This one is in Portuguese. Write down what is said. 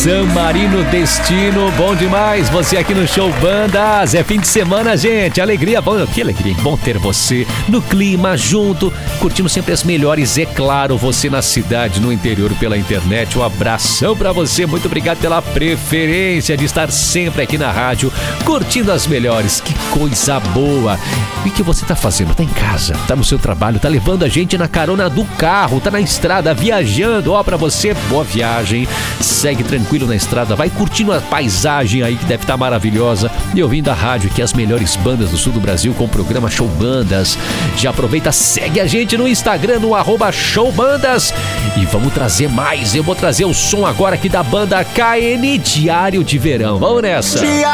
San Marino Destino, bom demais, você aqui no Show Bandas, é fim de semana, gente, alegria, bom, que alegria, bom ter você no clima, junto, curtindo sempre as melhores, é claro, você na cidade, no interior, pela internet, um abração pra você, muito obrigado pela preferência de estar sempre aqui na rádio, curtindo as melhores, que coisa boa. E o que você tá fazendo? Tá em casa, tá no seu trabalho, tá levando a gente na carona do carro, tá na estrada, viajando, ó, pra você, boa viagem, segue tranquilo na estrada, vai curtindo a paisagem aí que deve estar maravilhosa e ouvindo a rádio, que é as melhores bandas do sul do Brasil com o programa Show Bandas. Já aproveita, segue a gente no Instagram, no @showbandas, e vamos trazer mais, eu vou trazer o som agora aqui da banda KN Diário de Verão, vamos nessa!